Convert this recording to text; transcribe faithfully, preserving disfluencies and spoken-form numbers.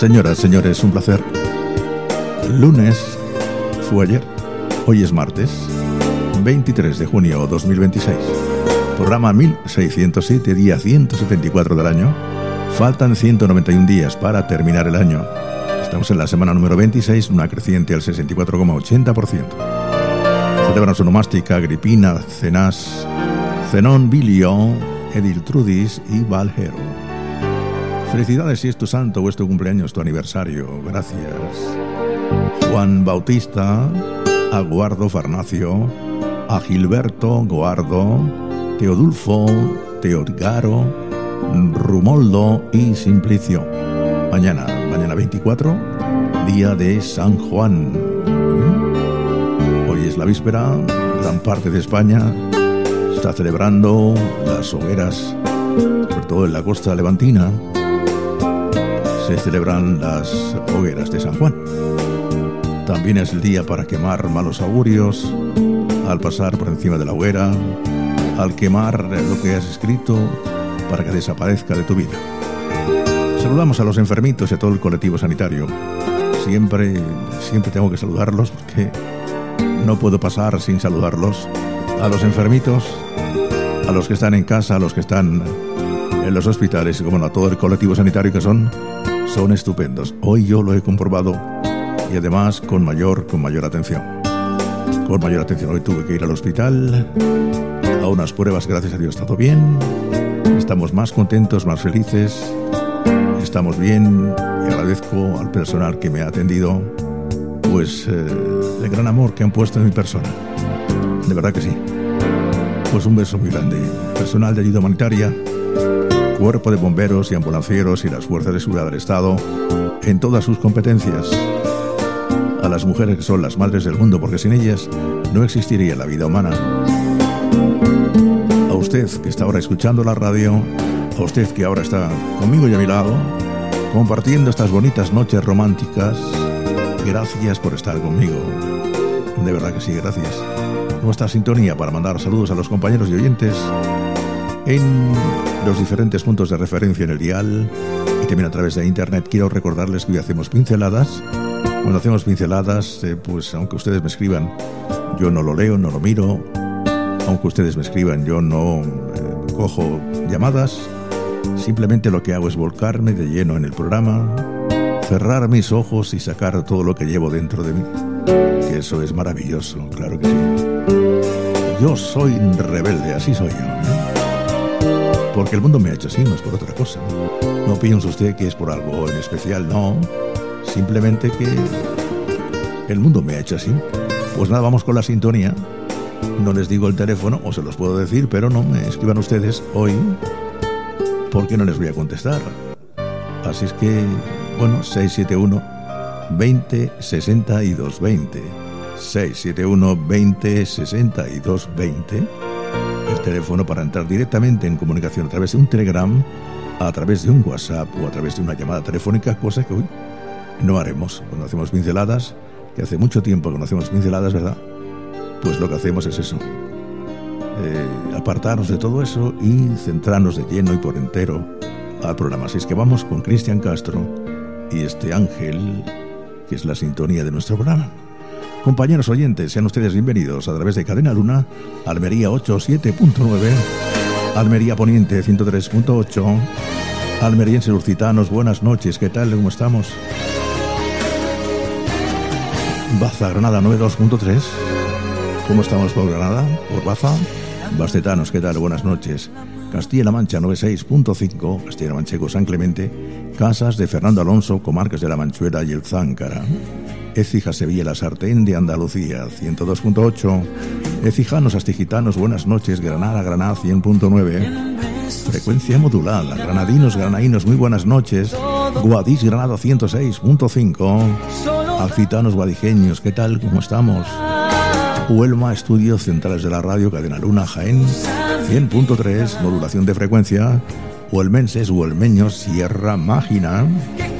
Señoras, señores, un placer. Lunes fue ayer, hoy es martes, veintitrés de junio de dos mil veintiséis. Programa mil seiscientos siete, día ciento setenta y cuatro del año. Faltan ciento noventa y uno días para terminar el año. Estamos en la semana número veintiséis, una creciente al sesenta y cuatro coma ochenta por ciento. Celebran su nomástica Agripina, Cenás, Zenón, Bilio, Ediltrudis y Valgero. Felicidades si es tu santo o es tu cumpleaños, tu aniversario. Gracias. Juan Bautista, a Guardo Farnacio, a Gilberto Guardo, Teodulfo, Teodgaro, Rumoldo y Simplicio. Mañana, mañana veinticuatro, día de San Juan. Hoy es la víspera, gran parte de España está celebrando las hogueras, sobre todo en la costa levantina. Se celebran las hogueras de San Juan. También es el día para quemar malos augurios, al pasar por encima de la hoguera, al quemar lo que has escrito para que desaparezca de tu vida. Saludamos a los enfermitos y a todo el colectivo sanitario. Siempre, siempre tengo que saludarlos porque no puedo pasar sin saludarlos. A los enfermitos, a los que están en casa, a los que están en los hospitales y como no, a todo el colectivo sanitario que son, son estupendos. Hoy yo lo he comprobado y además con mayor, con mayor atención. Con mayor atención. Hoy tuve que ir al hospital a unas pruebas, gracias a Dios, todo bien. Estamos más contentos, más felices. Estamos bien y agradezco al personal que me ha atendido pues eh, el gran amor que han puesto en mi persona. De verdad que sí. Pues un beso muy grande. Personal de ayuda humanitaria, cuerpo de bomberos y ambulancieros y las fuerzas de seguridad del Estado en todas sus competencias. A las mujeres que son las madres del mundo, porque sin ellas no existiría la vida humana. A usted que está ahora escuchando la radio, a usted que ahora está conmigo y a mi lado, compartiendo estas bonitas noches románticas, gracias por estar conmigo. De verdad que sí, gracias. Nuestra sintonía para mandar saludos a los compañeros y oyentes en los diferentes puntos de referencia en el dial y también a través de internet. Quiero recordarles que hoy hacemos pinceladas. Cuando hacemos pinceladas, eh, pues aunque ustedes me escriban, yo no lo leo, no lo miro. Aunque ustedes me escriban, yo no eh, cojo llamadas. Simplemente lo que hago es volcarme de lleno en el programa, cerrar mis ojos y sacar todo lo que llevo dentro de mí. Que eso es maravilloso, claro que sí. Yo soy rebelde, así soy yo, ¿eh? Porque el mundo me ha hecho así, no es por otra cosa. No piense usted que es por algo en especial, no. Simplemente que el mundo me ha hecho así. Pues nada, vamos con la sintonía. No les digo el teléfono, o se los puedo decir, pero no me escriban ustedes hoy, porque no les voy a contestar. Así es que, bueno, seis siete uno, veinte, sesenta y dos, veinte. seis siete uno, veinte, sesenta y dos, veinte. El teléfono para entrar directamente en comunicación a través de un Telegram, a través de un WhatsApp o a través de una llamada telefónica, cosa que hoy no haremos cuando hacemos pinceladas, que hace mucho tiempo que no hacemos pinceladas, ¿verdad? Pues lo que hacemos es eso, eh, apartarnos de todo eso y centrarnos de lleno y por entero al programa. Así es que vamos con Cristian Castro y este ángel que es la sintonía de nuestro programa. Compañeros oyentes, sean ustedes bienvenidos a través de Cadena Luna, Almería ochenta y siete punto nueve, Almería Poniente ciento tres punto ocho, almerienses lusitanos, buenas noches, ¿qué tal? ¿Cómo estamos? Baza, Granada noventa y dos punto tres, ¿cómo estamos por Granada? Por Baza, Bastetanos, ¿qué tal? Buenas noches. Castilla-La Mancha noventa y seis punto cinco, Castilla-La Manchego, San Clemente, Casas de Fernando Alonso, Comarcas de la Manchuela y el Záncara. Écija, Sevilla, La Sartén de Andalucía, ciento dos punto ocho. Ecijanos, Astigitanos, buenas noches, Granada, Granada, cien punto nueve. Frecuencia modulada, Granadinos, Granadinos, muy buenas noches. Guadix, Granada, ciento seis punto cinco. Alcitanos, guadijeños, ¿qué tal? ¿Cómo estamos? Huelma, Estudios Centrales de la Radio, Cadena Luna, Jaén, cien punto tres, modulación de frecuencia. Huelmenses, huelmeños, Sierra Mágina.